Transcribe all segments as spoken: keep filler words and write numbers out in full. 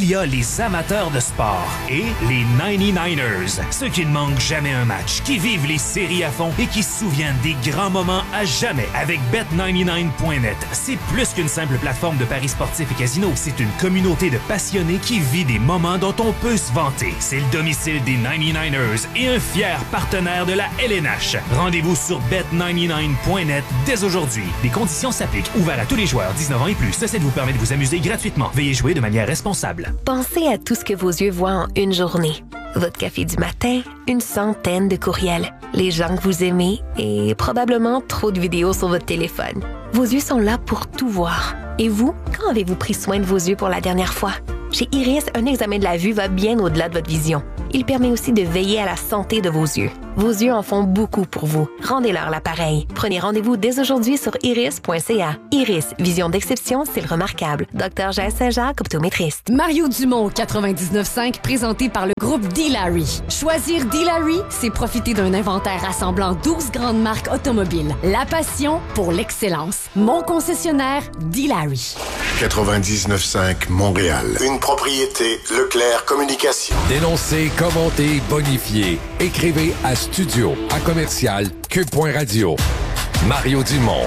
il y a les amateurs de sport et les ninety-niners, ceux qui ne manquent jamais un match, qui vivent les séries à fond et qui se souviennent des grands moments à jamais. Avec bet quatre-vingt-dix-neuf point net, c'est plus qu'une simple plateforme de paris sportifs et casino. C'est une communauté de passionnés qui vit des moments dont on peut se vanter. C'est le domicile des ninety-niners et un fier partenaire de la L N H. Rendez-vous sur bet quatre-vingt-dix-neuf point net dès aujourd'hui. Les conditions s'appliquent. Ouvert à tous les joueurs dix-neuf ans et plus. Ceci vous permet de vous amuser gratuitement. Veuillez jouer de manière responsable. Pensez à tout ce que vos yeux voient en une journée. Votre café du matin, une centaine de courriels, les gens que vous aimez et probablement trop de vidéos sur votre téléphone. Vos yeux sont là pour tout voir. Et vous, quand avez-vous pris soin de vos yeux pour la dernière fois? Chez Iris, un examen de la vue va bien au-delà de votre vision. Il permet aussi de veiller à la santé de vos yeux. Vos yeux en font beaucoup pour vous. Rendez-leur l'appareil. Prenez rendez-vous dès aujourd'hui sur iris point c a. Iris, vision d'exception, c'est le remarquable. Docteur Jesse Saint-Jacques, optométriste. Mario Dumont, quatre-vingt-dix-neuf cinq, présenté par le groupe D-Larry. Choisir D-Larry, c'est profiter d'un inventaire rassemblant douze grandes marques automobiles. La passion pour l'excellence. Mon concessionnaire, D-Larry. quatre-vingt-dix-neuf cinq Montréal. Une propriété Leclerc Communication. Dénoncez, commentez, bonifiez. Écrivez à studio à commercial cube point radio. Mario Dumont.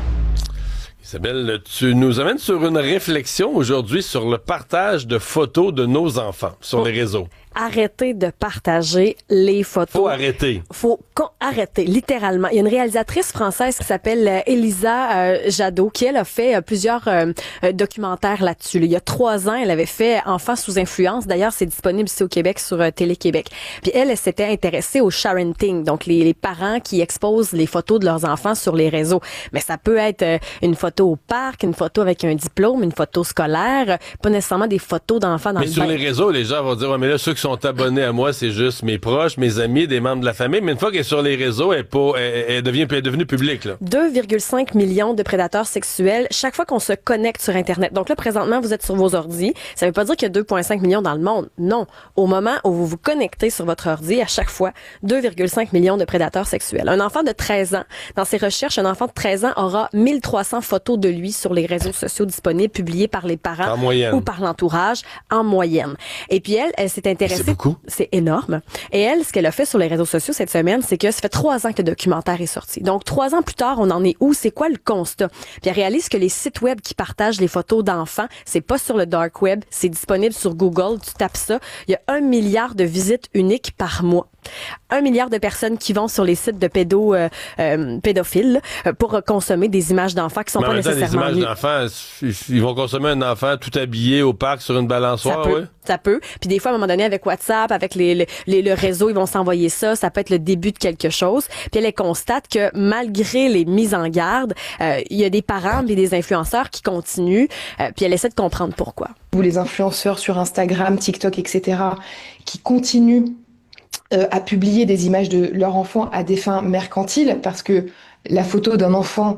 Isabelle, tu nous amènes sur une réflexion aujourd'hui sur le partage de photos de nos enfants sur les réseaux. Arrêtez de partager les photos. Faut arrêter. Faut con- arrêter, littéralement. Il y a une réalisatrice française qui s'appelle euh, Elisa euh, Jadot, qui elle a fait euh, plusieurs euh, euh, documentaires là-dessus. Là. Il y a trois ans, elle avait fait Enfants sous influence. D'ailleurs, c'est disponible ici au Québec sur euh, Télé-Québec. Puis elle, elle s'était intéressée au sharenting, donc les, les parents qui exposent les photos de leurs enfants sur les réseaux. Mais ça peut être euh, une photo au parc, une photo avec un diplôme, une photo scolaire, euh, pas nécessairement des photos d'enfants dans mais le sur bain. les réseaux, les gens vont dire, ouais, mais là, ceux qui sont abonnés à moi, c'est juste mes proches, mes amis, des membres de la famille. Mais une fois qu'elle est sur les réseaux, elle, est pas, elle, elle devient, elle est devenue publique. Là. deux virgule cinq millions de prédateurs sexuels chaque fois qu'on se connecte sur Internet. Donc là, présentement, vous êtes sur vos ordis. Ça veut pas dire qu'il y a deux virgule cinq millions dans le monde. Non. Au moment où vous vous connectez sur votre ordi, à chaque fois, deux virgule cinq millions de prédateurs sexuels. Un enfant de treize ans, dans ses recherches, un enfant de treize ans aura mille trois cents photos de lui sur les réseaux sociaux disponibles, publiées par les parents ou par l'entourage, en moyenne. Et puis elle, elle s'est intéressée... C'est beaucoup. C'est énorme. Et elle, ce qu'elle a fait sur les réseaux sociaux cette semaine, c'est que ça fait trois ans que le documentaire est sorti. Donc, trois ans plus tard, on en est où? C'est quoi le constat? Puis elle réalise que les sites web qui partagent les photos d'enfants, c'est pas sur le dark web, c'est disponible sur Google. Tu tapes ça. Il y a un milliard de visites uniques par mois. Un milliard de personnes qui vont sur les sites de pédo, euh, euh, pédophiles euh, pour consommer des images d'enfants qui sont mais pas en même temps, nécessairement les images d'enfants, ils vont consommer un enfant tout habillé au parc sur une balançoire, ça peut, oui? Ça peut. Puis des fois, à un moment donné, avec WhatsApp, avec les, les, les, le réseau, ils vont s'envoyer ça. Ça peut être le début de quelque chose. Puis elle constate que malgré les mises en garde, euh, il y a des parents et des influenceurs qui continuent. Euh, puis elle essaie de comprendre pourquoi. Ou les influenceurs sur Instagram, TikTok, et cetera, qui continuent Euh, à publier des images de leur enfant à des fins mercantiles, parce que la photo d'un enfant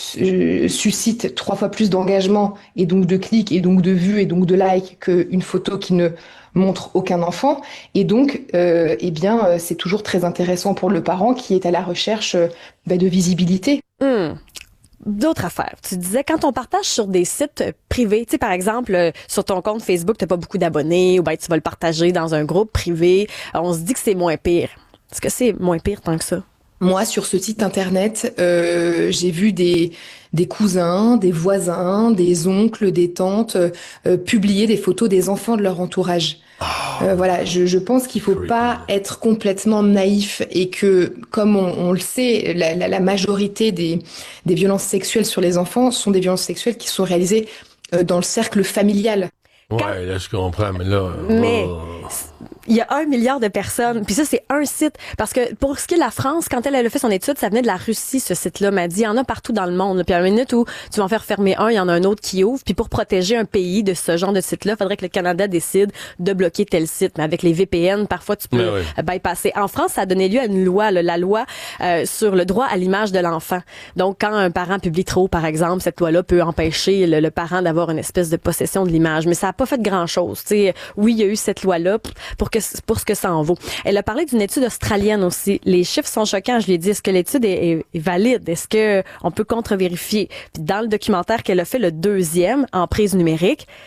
euh, suscite trois fois plus d'engagement et donc de clics et donc de vues et donc de likes qu'une photo qui ne montre aucun enfant. Et donc, euh, eh bien, euh, c'est toujours très intéressant pour le parent qui est à la recherche euh, bah, de visibilité. Mmh. D'autres affaires. Tu disais, quand on partage sur des sites privés, tu sais, par exemple, euh, sur ton compte Facebook, t'as pas beaucoup d'abonnés, ou ben tu vas le partager dans un groupe privé, euh, on se dit que c'est moins pire. Est-ce que c'est moins pire tant que ça? Moi, sur ce site internet, euh, j'ai vu des des cousins, des voisins, des oncles, des tantes euh, publier des photos des enfants de leur entourage. Oh, euh, voilà, je, je pense qu'il faut creepy. Pas être complètement naïf et que, comme on, on le sait, la, la, la majorité des des violences sexuelles sur les enfants sont des violences sexuelles qui sont réalisées euh, dans le cercle familial. Ouais, Quand... là, je comprends, mais là... Mais... Oh. Il y a un milliard de personnes. Puis ça, c'est un site. Parce que pour ce qui est de la France, quand elle, elle a fait son étude, ça venait de la Russie, ce site-là. M'a dit, il y en a partout dans le monde. Puis à une minute où tu vas en faire fermer un, il y en a un autre qui ouvre. Puis pour protéger un pays de ce genre de site-là, il faudrait que le Canada décide de bloquer tel site. Mais avec les V P N, parfois, tu peux oui. bypasser. En France, ça a donné lieu à une loi, là, la loi euh, sur le droit à l'image de l'enfant. Donc, quand un parent publie trop, par exemple, cette loi-là peut empêcher le, le parent d'avoir une espèce de possession de l'image. Mais ça n'a pas fait grand-chose. T'sais, oui, il y a eu cette loi-là pour que pour ce que ça en vaut. Elle a parlé d'une étude australienne aussi. Les chiffres sont choquants. Je lui ai dit, est-ce que l'étude est, est, est valide? Est-ce que on peut contre-vérifier? Puis dans le documentaire qu'elle a fait, le deuxième, en prise numérique,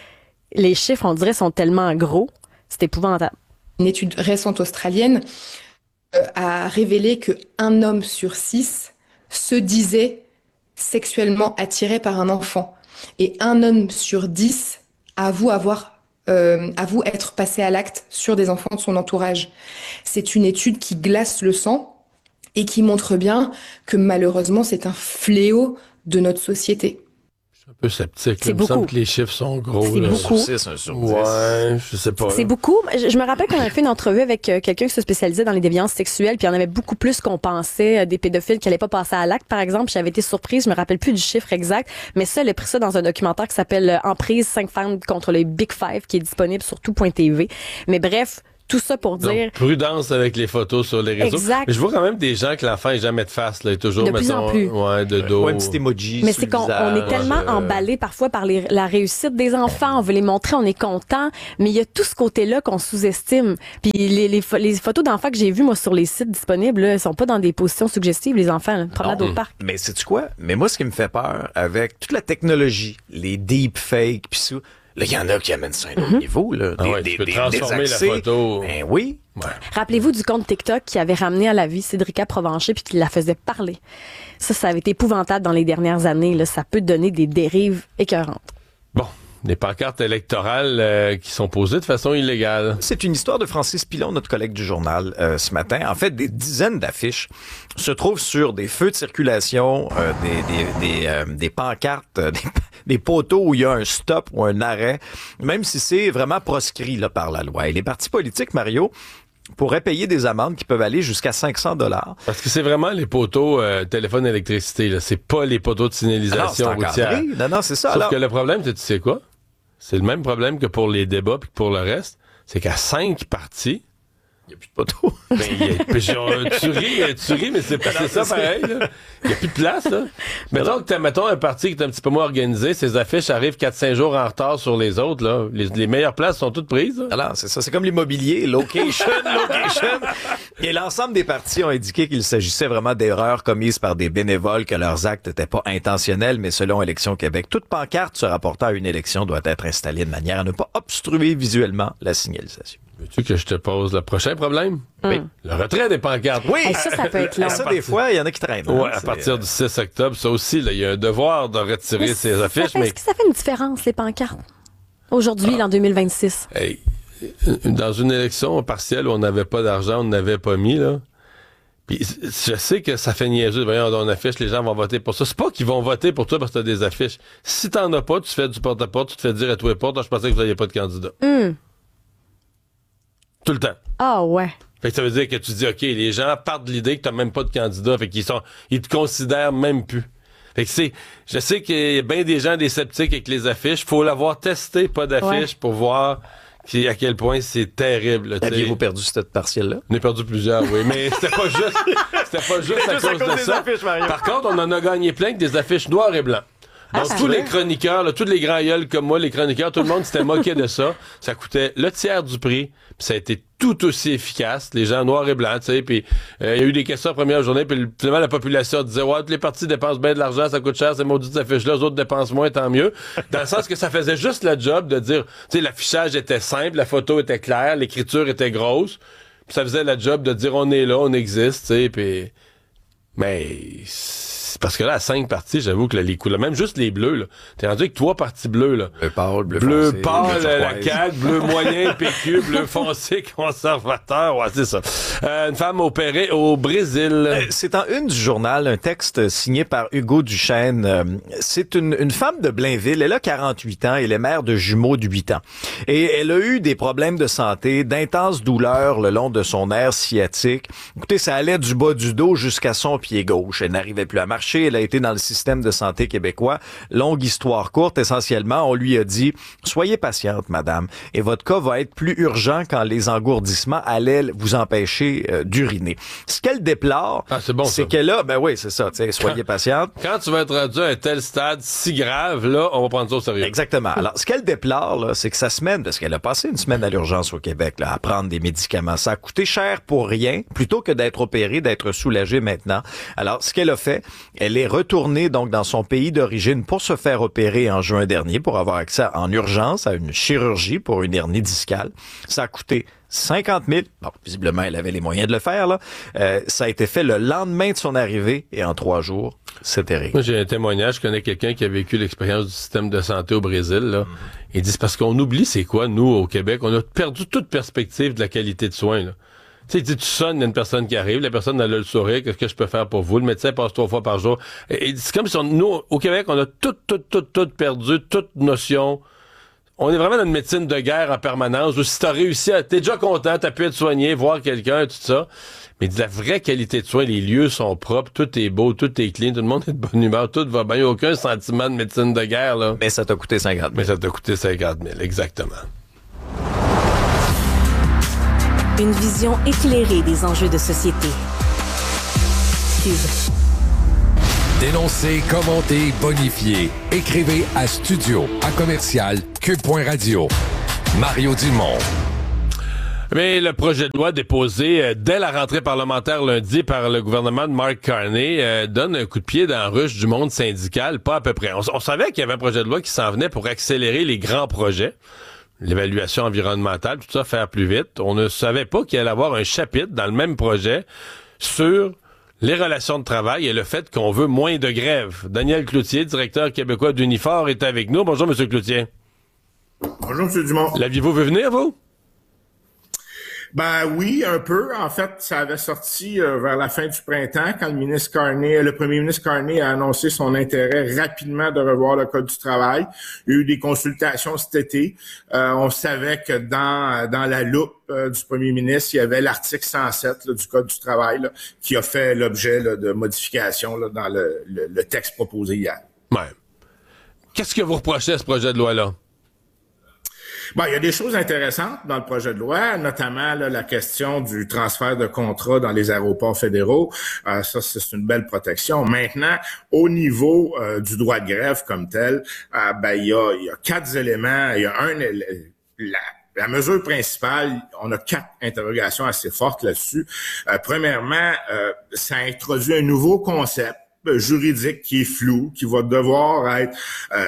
les chiffres, on dirait, sont tellement gros. C'est épouvantable. Une étude récente australienne euh, a révélé qu'un homme sur six se disait sexuellement attiré par un enfant. Et un homme sur dix avoue avoir, euh, avoue être passé à l'acte sur des enfants de son entourage. C'est une étude qui glace le sang et qui montre bien que malheureusement, c'est un fléau de notre société. Un peu sceptique. C'est là. Il me beaucoup. semble que les chiffres sont gros. C'est là. beaucoup. Sur six, un sur dix. Ouais, je sais pas. C'est là. beaucoup. Je, je me rappelle qu'on avait fait une entrevue avec euh, quelqu'un qui se spécialisait dans les déviances sexuelles, puis il y en avait beaucoup plus qu'on pensait, euh, des pédophiles qui n'allaient pas passer à l'acte, par exemple. J'avais été surprise, je me rappelle plus du chiffre exact, mais ça, elle a pris ça dans un documentaire qui s'appelle euh, Emprise, cinq femmes contre les Big Five, qui est disponible sur tout point t v. Mais bref, tout ça pour dire... Donc, prudence avec les photos sur les réseaux. Exact. Mais je vois quand même des gens que l'enfant est jamais de face, là, toujours, De plus mettons, en plus. ouais, de dos. Ouais, un petit emoji Mais sur c'est le qu'on on est visage, tellement euh, emballé parfois par les- la réussite des enfants, on veut les montrer, on est content, mais il y a tout ce côté-là qu'on sous-estime. Puis les, les, pho- les photos d'enfants que j'ai vues moi sur les sites disponibles, là, ils sont pas dans des positions suggestives, les enfants, là, promenade Non. au parc. Mais sais-tu quoi? Mais moi, ce qui me fait peur, avec toute la technologie, les deepfakes, pis ça, là, il y en a qui amènent ça à un autre niveau, là. Ah ouais, tu peux transformer la photo. Ben oui. Ouais. Rappelez-vous du compte TikTok qui avait ramené à la vie Cédrica Provencher puis qui la faisait parler. Ça, ça avait été épouvantable dans les dernières années, là. Ça peut donner des dérives écœurantes. Bon, des pancartes électorales euh, qui sont posées de façon illégale. C'est une histoire de Francis Pilon, notre collègue du journal, euh, ce matin. En fait, des dizaines d'affiches se trouvent sur des feux de circulation, euh, des, des, des, euh, des pancartes, euh, des, des poteaux où il y a un stop ou un arrêt, même si c'est vraiment proscrit là, par la loi. Et les partis politiques, Mario, pourraient payer des amendes qui peuvent aller jusqu'à cinq cents dollars. Parce que c'est vraiment les poteaux euh, téléphone électricité, là. C'est pas les poteaux de signalisation Alors, c'est routière. encadré. Non, non, c'est ça. Sauf Alors, que le problème, tu sais quoi? C'est le même problème que pour les débats puis que pour le reste. C'est qu'à cinq partis, il n'y a plus de poteaux. ben, y a, puis genre, tu ris, tu ris, mais c'est, c'est ça pareil, là. Il n'y a plus de place, là. Mettons que t'as, mettons un parti qui est un petit peu moins organisé, ses affiches arrivent quatre cinq jours en retard sur les autres, là. Les, les meilleures places sont toutes prises, là. Alors, c'est ça. C'est comme l'immobilier. Location, location. Et l'ensemble des partis ont indiqué qu'il s'agissait vraiment d'erreurs commises par des bénévoles, que leurs actes n'étaient pas intentionnels, mais selon Élections Québec, toute pancarte se rapportant à une élection doit être installée de manière à ne pas obstruer visuellement la signalisation. Veux-tu que je te pose le prochain problème? Oui. Le retrait des pancartes. Oui! Hey, ça, ça peut être long. Et ça, des fois, il y en a qui traînent. hein. Ouais, à C'est, partir euh, du six octobre, ça aussi, là, il y a un devoir de retirer Mais ces ça affiches, fait- mais Est-ce que ça fait une différence, les pancartes? Aujourd'hui, en deux mille vingt-six. hey, dans une élection partielle où on n'avait pas d'argent, on n'avait pas mis, là. Puis je sais que ça fait niaiseux. Voyons, on affiche, les gens vont voter pour ça. C'est pas qu'ils vont voter pour toi parce que t'as des affiches. Si t'en as pas, tu fais du porte-à-porte, tu te fais dire à tous les portes, je pensais que vous n'aviez pas de candidat. Hum. Tout le temps. Ah ouais. Fait que ça veut dire que tu dis, OK, les gens partent de l'idée que t'as même pas de candidat, fait qu'ils sont, ils te considèrent même plus. Fait que c'est, je sais qu'il y a bien des gens, des sceptiques avec les affiches. Faut l'avoir testé, pas d'affiches, Ouais. pour voir qui- à quel point c'est terrible. là, tu sais. Aviez-vous perdu cette partielle-là? On a perdu plusieurs, oui, mais c'était pas juste, c'était pas juste à juste à cause, cause de des ça. affiches, Mario. Par contre, on en a gagné plein que des affiches noires et blancs. Donc, Ah, tous c'est les chroniqueurs, là, tous les grands gueules comme moi, les chroniqueurs, tout le monde s'était moqué de ça. Ça coûtait le tiers du prix, puis ça a été tout aussi efficace. Les gens noirs et blancs, tu sais, puis euh, il y a eu des questions la première journée, puis finalement, la population disait, ouais, toutes les partis dépensent bien de l'argent, ça coûte cher, ces maudites affiches-là, les autres dépensent moins, tant mieux. Dans le sens que ça faisait juste le job de dire, tu sais, l'affichage était simple, la photo était claire, l'écriture était grosse, puis ça faisait le job de dire, on est là, on existe, tu sais, puis... Mais... c'est parce que là, à cinq parties, j'avoue que là, les couleurs, même juste les bleus, là, t'es rendu avec trois parties bleues, là. Bleu pâle, bleu Bleu foncé, pâle, bleu la turquoise. C A Q, bleu moyen, P Q, bleu foncé, conservateur, ouais, c'est ça. Euh, une femme opérée au Brésil. Euh, C'est en une du journal, un texte signé par Hugo Duchesne. Euh, C'est une, une femme de Blainville. Elle a quarante-huit ans. Elle est mère de jumeaux de huit ans. Et elle a eu des problèmes de santé, d'intenses douleurs le long de son nerf sciatique. Écoutez, ça allait du bas du dos jusqu'à son pied gauche. Elle n'arrivait plus à marcher. Elle a été dans le système de santé québécois. Longue histoire courte, essentiellement, on lui a dit « Soyez patiente, madame, et votre cas va être plus urgent quand les engourdissements allaient vous empêcher euh, d'uriner. » Ce qu'elle déplore, Ah, c'est bon, c'est ça. qu'elle a... Ben oui, c'est ça, tu sais, soyez patiente. Quand tu vas être rendu à un tel stade si grave, là, on va prendre ça au sérieux. Exactement. Alors, ce qu'elle déplore, là, c'est que sa semaine, parce qu'elle a passé une semaine à l'urgence au Québec, là, à prendre des médicaments, ça a coûté cher pour rien, plutôt que d'être opérée, d'être soulagée maintenant. Alors, ce qu'elle a fait, Elle est retournée donc dans son pays d'origine pour se faire opérer en juin dernier, pour avoir accès en urgence à une chirurgie pour une hernie discale. Ça a coûté cinquante mille. Bon, visiblement, elle avait les moyens de le faire, là. Euh, ça a été fait le lendemain de son arrivée et en trois jours, c'est terrible. Moi, j'ai un témoignage. Je connais quelqu'un qui a vécu l'expérience du système de santé au Brésil, là. Mm-hmm. Il dit, c'est parce qu'on oublie c'est quoi, nous, au Québec. On a perdu toute perspective de la qualité de soins, là. Tu sais, il dit, tu sonnes, il y a une personne qui arrive, la personne, elle a le sourire, qu'est-ce que je peux faire pour vous? Le médecin passe trois fois par jour. Et, et c'est comme si on, nous, au Québec, on a tout, tout, tout, tout perdu, toute notion. On est vraiment dans une médecine de guerre en permanence, où si t'as réussi à, t'es déjà content, t'as pu être soigné, voir quelqu'un, tout ça. Mais de la vraie qualité de soins, les lieux sont propres, tout est beau, tout est clean, tout le monde est de bonne humeur, tout va bien, il n'y a aucun sentiment de médecine de guerre, là. Mais ça t'a coûté cinquante mille. Mais ça t'a coûté cinquante mille, exactement. Une vision éclairée des enjeux de société. Cube. Dénoncez, commentez, bonifiez. Écrivez à studio à commercial cube point radio. Mario Dumont. Mais le projet de loi déposé euh, dès la rentrée parlementaire lundi par le gouvernement de Mark Carney euh, donne un coup de pied dans la ruche du monde syndical, pas à peu près. On, on savait qu'il y avait un projet de loi qui s'en venait pour accélérer les grands projets, l'évaluation environnementale, tout ça, faire plus vite. On ne savait pas qu'il allait y avoir un chapitre dans le même projet sur les relations de travail et le fait qu'on veut moins de grève. Daniel Cloutier, directeur québécois d'Unifor, est avec nous. Bonjour, M. Cloutier. Bonjour, M. Dumont. L'aviez-vous vu venir, vous? Ben oui, un peu. En fait, ça avait sorti euh, vers la fin du printemps quand le ministre Carney, le premier ministre Carney a annoncé son intérêt rapidement de revoir le Code du travail. Il y a eu des consultations cet été. Euh, on savait que dans dans la loupe euh, du premier ministre, il y avait l'article cent sept là, du Code du travail là, qui a fait l'objet là, de modifications là, dans le, le, le texte proposé hier. Ouais. Qu'est-ce que vous reprochez à ce projet de loi-là? Bon, il y a des choses intéressantes dans le projet de loi, notamment là, la question du transfert de contrats dans les aéroports fédéraux. Euh, ça, c'est une belle protection. Maintenant, au niveau euh, du droit de grève comme tel, euh, ben il y a, il y a quatre éléments. Il y a un, la, la mesure principale, on a quatre interrogations assez fortes là-dessus. Euh, premièrement, euh, ça introduit un nouveau concept juridique qui est flou, qui va devoir être euh,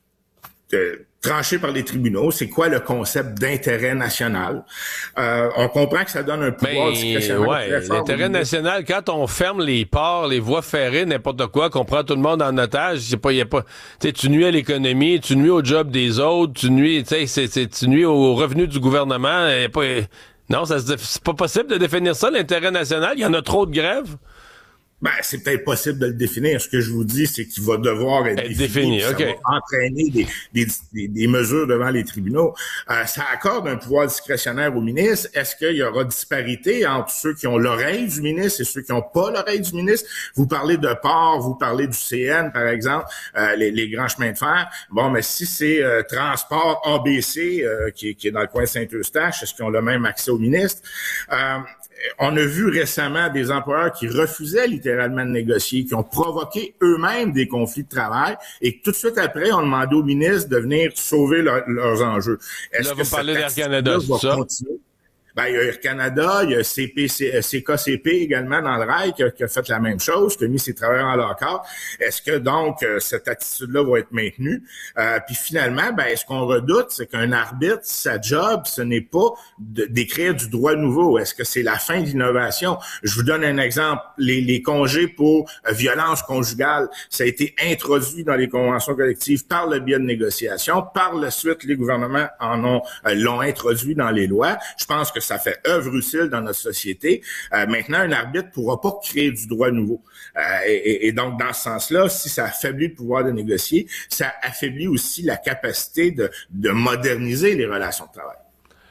de, tranché par les tribunaux. C'est quoi le concept d'intérêt national? Euh, on comprend que ça donne un pouvoir discrétionnaire. Ouais, l'intérêt national, quand on ferme les ports, les voies ferrées, n'importe quoi, qu'on prend tout le monde en otage, c'est pas, y a pas, tu sais, tu nuis à l'économie, tu nuis au job des autres, tu nuis, tu sais, tu nuis aux revenus du gouvernement. Y a pas, non, ça c'est pas possible de définir ça, l'intérêt national. Il y en a trop de grèves. Ben, c'est peut-être possible de le définir. Ce que je vous dis, c'est qu'il va devoir être, être défini. défini okay. Ça va entraîner des, des, des, des mesures devant les tribunaux. Euh, ça accorde un pouvoir discrétionnaire au ministre. Est-ce qu'il y aura disparité entre ceux qui ont l'oreille du ministre et ceux qui n'ont pas l'oreille du ministre? Vous parlez de port, vous parlez du C N, par exemple, euh, les, les grands chemins de fer. Bon, mais si c'est euh, transport A B C, euh, qui, qui est dans le coin de Saint-Eustache, est-ce qu'ils ont le même accès au ministre? Euh, On a vu récemment des employeurs qui refusaient littéralement de négocier, qui ont provoqué eux-mêmes des conflits de travail et que tout de suite après, on demandait au ministre de venir sauver leur, leurs enjeux. Est-ce Là, que vous parlez d'Air Canada, c'est ça? Continuer? Ben, il y a Air Canada, il y a C P C, C K C P également dans le rail qui a, qui a fait la même chose, qui a mis ses travailleurs en lock-out. Est-ce que donc cette attitude-là va être maintenue? Euh, puis finalement, ben ce qu'on redoute, c'est qu'un arbitre, sa job, ce n'est pas de, d'écrire du droit nouveau. Est-ce que c'est la fin de l'innovation? Je vous donne un exemple. Les, les congés pour euh, violence conjugale, ça a été introduit dans les conventions collectives par le biais de négociations. Par la suite, les gouvernements en ont euh, l'ont introduit dans les lois. Je pense que ça fait œuvre utile dans notre société. Euh, maintenant, un arbitre ne pourra pas créer du droit nouveau. Euh, et, et donc, dans ce sens-là, si ça affaiblit le pouvoir de négocier, ça affaiblit aussi la capacité de, de moderniser les relations de travail.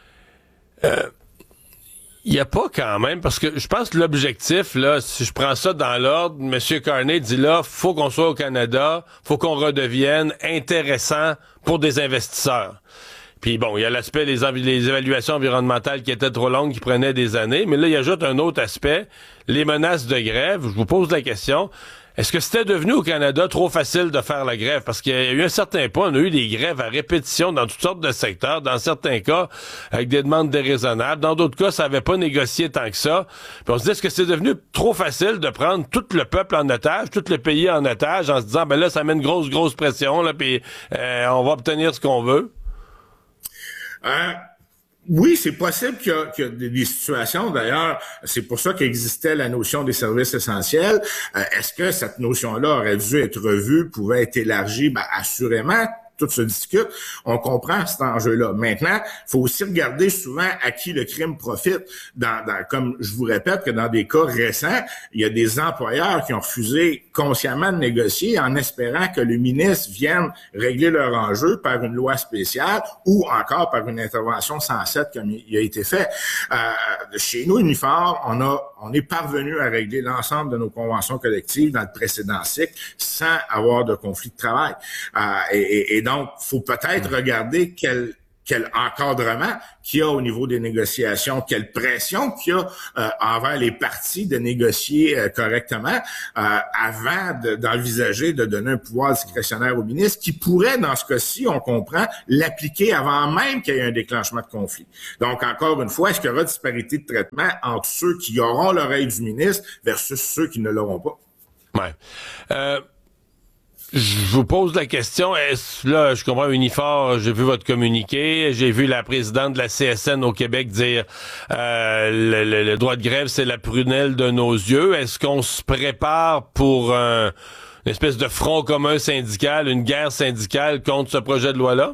Euh, il n'y a pas quand même, parce que je pense que l'objectif, là, si je prends ça dans l'ordre, M. Carney dit là, faut qu'on soit au Canada, faut qu'on redevienne intéressant pour des investisseurs. Puis bon, il y a l'aspect des env- les évaluations environnementales qui étaient trop longues, qui prenaient des années, mais là, il ajoute un autre aspect, les menaces de grève. Je vous pose la question, Est-ce que c'était devenu au Canada trop facile de faire la grève? Parce qu'il y a eu un certain point, on a eu des grèves à répétition dans toutes sortes de secteurs, dans certains cas, avec des demandes déraisonnables. Dans d'autres cas, ça n'avait pas négocié tant que ça. Puis on se dit, est-ce que c'est devenu trop facile de prendre tout le peuple en otage, tout le pays en otage, en se disant, ben là, ça met une grosse, grosse pression, là, puis euh, on va obtenir ce qu'on veut? Euh... Oui, c'est possible qu'il y a, qu'il y a des, des situations. D'ailleurs, c'est pour ça qu'existait la notion des services essentiels. Euh, est-ce que cette notion-là aurait dû être revue, pouvait être élargie? Ben, assurément. Tout se discute, on comprend cet enjeu-là. Maintenant, il faut aussi regarder souvent à qui le crime profite. Dans, dans, comme je vous répète que dans des cas récents, il y a des employeurs qui ont refusé consciemment de négocier en espérant que le ministre vienne régler leur enjeu par une loi spéciale ou encore par une intervention cent sept comme il a été fait. Euh, chez nous, Unifor, on a on est parvenu à régler l'ensemble de nos conventions collectives dans le précédent cycle sans avoir de conflit de travail. Euh, et, et, et donc, faut peut-être regarder quel quel encadrement qu'il y a au niveau des négociations, quelle pression qu'il y a euh, envers les parties de négocier euh, correctement euh, avant de, d'envisager de donner un pouvoir discrétionnaire au ministre qui pourrait, dans ce cas-ci, on comprend, l'appliquer avant même qu'il y ait un déclenchement de conflit. Donc, encore une fois, est-ce qu'il y aura disparité de traitement entre ceux qui auront l'oreille du ministre versus ceux qui ne l'auront pas? Ouais. Euh... Je vous pose la question, est-ce, là, je comprends Unifor, j'ai vu votre communiqué, j'ai vu la présidente de la C S N au Québec dire euh, le, le, le droit de grève, c'est la prunelle de nos yeux. Est-ce qu'on se prépare pour un, une espèce de front commun syndical, une guerre syndicale contre ce projet de loi-là?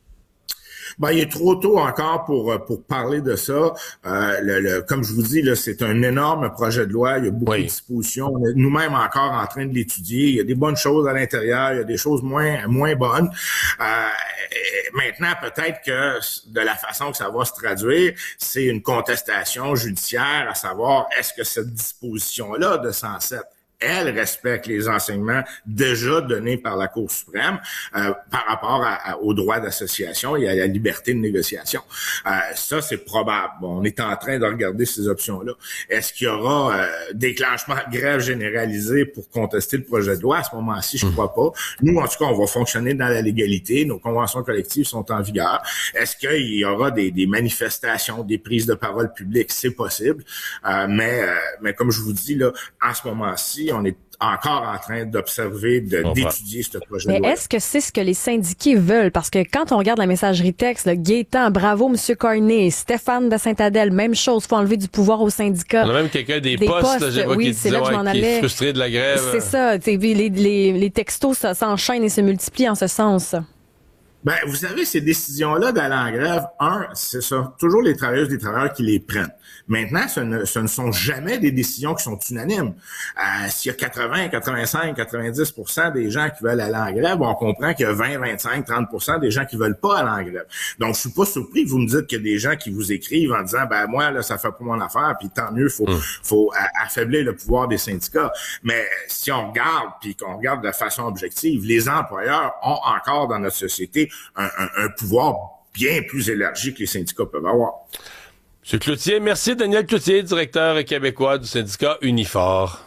Ben, il est trop tôt encore pour pour parler de ça. Euh, le, le, comme je vous dis, là, c'est un énorme projet de loi. Il y a beaucoup oui. de dispositions. On est nous-mêmes encore en train de l'étudier. Il y a des bonnes choses à l'intérieur. Il y a des choses moins moins bonnes. Euh, maintenant, peut-être que de la façon que ça va se traduire, c'est une contestation judiciaire à savoir est-ce que cette disposition-là de cent sept elle respecte les enseignements déjà donnés par la Cour suprême euh, par rapport à, à, au droit d'association et à la liberté de négociation. Euh, ça, c'est probable. Bon, on est en train de regarder ces options-là. Est-ce qu'il y aura euh, déclenchement de grève généralisé pour contester le projet de loi? À ce moment-ci, je ne crois pas. Nous, en tout cas, on va fonctionner dans la légalité. Nos conventions collectives sont en vigueur. Est-ce qu'il y aura des, des manifestations, des prises de parole publiques? C'est possible. Euh, mais, euh, mais comme je vous dis, là, en ce moment-ci, on est encore en train d'observer, de, d'étudier ce projet de loi. Mais est-ce que c'est ce que les syndiqués veulent? Parce que quand on regarde la messagerie texte, le Gaétan, bravo, M. Carney, Stéphane de Saint-Adèle, même chose, faut enlever du pouvoir aux syndicats. On a même quelqu'un des, des postes, postes là, j'ai vois, oui, qui, disait, ouais, qui est frustré de la grève. C'est ça, les, les, les textos ça, s'enchaînent et se multiplient en ce sens. Ben, vous savez, ces décisions-là d'aller en grève, un, c'est ça, toujours les travailleuses et les travailleurs qui les prennent. Maintenant, ce ne, ce ne sont jamais des décisions qui sont unanimes. Euh, s'il y a quatre-vingts, quatre-vingt-cinq, quatre-vingt-dix pour cent des gens qui veulent aller en grève, on comprend qu'il y a vingt, vingt-cinq, trente pour cent des gens qui veulent pas aller en grève. Donc, je suis pas surpris que vous me dites qu'il y a des gens qui vous écrivent en disant, ben moi, là, ça fait pas mon affaire, puis tant mieux, faut, mmh. faut a, affaiblir le pouvoir des syndicats. Mais si on regarde, puis qu'on regarde de façon objective, les employeurs ont encore dans notre société un, un, un pouvoir bien plus élargi que les syndicats peuvent avoir. M. Cloutier, merci. Daniel Cloutier, directeur québécois du syndicat Unifor.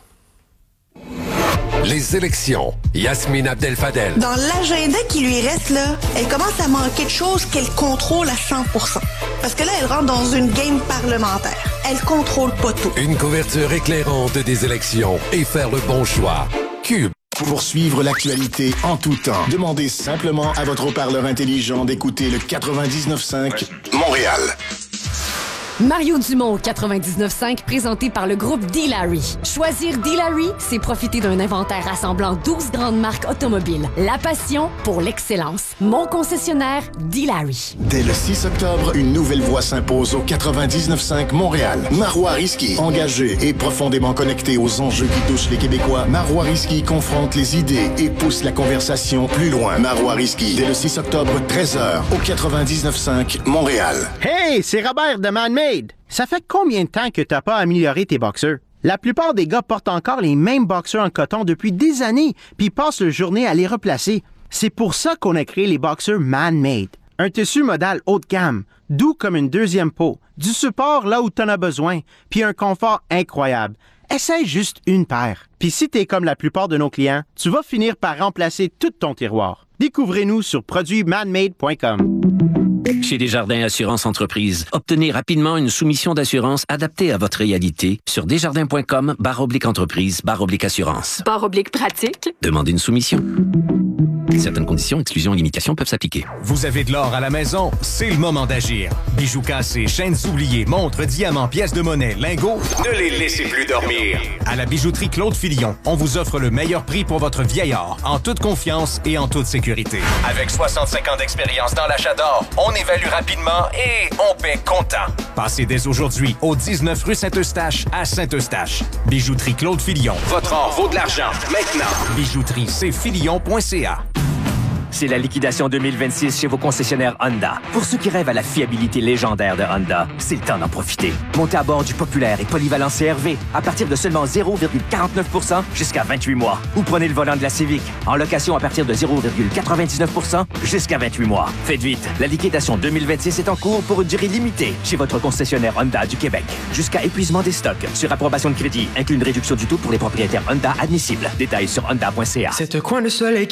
Les élections. Yasmine Abdel-Fadel. Dans l'agenda qui lui reste, là, elle commence à manquer de choses qu'elle contrôle à cent pour cent. Parce que là, elle rentre dans une game parlementaire. Elle contrôle pas tout. Une couverture éclairante des élections et faire le bon choix. Cube. Pour suivre l'actualité en tout temps, demandez simplement à votre haut-parleur intelligent d'écouter le quatre-vingt-dix-neuf cinq Montréal. Mario Dumont, quatre-vingt-dix-neuf cinq, présenté par le groupe D-Larry. Choisir D-Larry, c'est profiter d'un inventaire rassemblant douze grandes marques automobiles. La passion pour l'excellence. Mon concessionnaire, D-Larry. Dès le six octobre, une nouvelle voix s'impose au quatre-vingt-dix-neuf cinq Montréal. Marois Risky, engagé et profondément connecté aux enjeux qui touchent les Québécois, Marois Risky confronte les idées et pousse la conversation plus loin. Marois Risky, dès le six octobre, treize heures, au quatre-vingt-dix-neuf cinq Montréal. Hey, c'est Robert de Man Made. Ça fait combien de temps que t'as pas amélioré tes boxeurs? La plupart des gars portent encore les mêmes boxeurs en coton depuis des années, puis passent leur journée à les replacer. C'est pour ça qu'on a créé les boxeurs Man-Made. Un tissu modal haut de gamme, doux comme une deuxième peau, du support là où t'en as besoin, puis un confort incroyable. Essaye juste une paire. Puis si t'es comme la plupart de nos clients, tu vas finir par remplacer tout ton tiroir. Découvrez-nous sur produits manmade point com. Chez Desjardins Assurance Entreprise, obtenez rapidement une soumission d'assurance adaptée à votre réalité sur desjardins.com barre oblique entreprise barre oblique assurance. Barre oblique pratique. Demandez une soumission. Certaines conditions, exclusions et limitations peuvent s'appliquer. Vous avez de l'or à la maison? C'est le moment d'agir. Bijoux cassés, chaînes oubliées, montres, diamants, pièces de monnaie, lingots, ne les laissez plus dormir. À la bijouterie Claude Filion, on vous offre le meilleur prix pour votre vieil or, en toute confiance et en toute sécurité. Avec soixante-cinq ans d'expérience dans l'achat d'or, on évalue rapidement et on paie comptant. Passez dès aujourd'hui au dix-neuf rue Saint-Eustache à Saint-Eustache. Bijouterie Claude Filion. Votre or vaut de l'argent. Maintenant. Bijouterie c filion point c a. C'est la liquidation deux mille vingt-six chez vos concessionnaires Honda. Pour ceux qui rêvent à la fiabilité légendaire de Honda, c'est le temps d'en profiter. Montez à bord du populaire et polyvalent C R V à partir de seulement zéro virgule quarante-neuf pour cent jusqu'à vingt-huit mois. Ou prenez le volant de la Civic en location à partir de zéro virgule quatre-vingt-dix-neuf pour cent jusqu'à vingt-huit mois. Faites vite, la liquidation deux mille vingt-six est en cours pour une durée limitée chez votre concessionnaire Honda du Québec. Jusqu'à épuisement des stocks. Sur approbation de crédit, inclut une réduction du taux pour les propriétaires Honda admissibles. Détails sur honda point c a. C'est un coin de soleil qui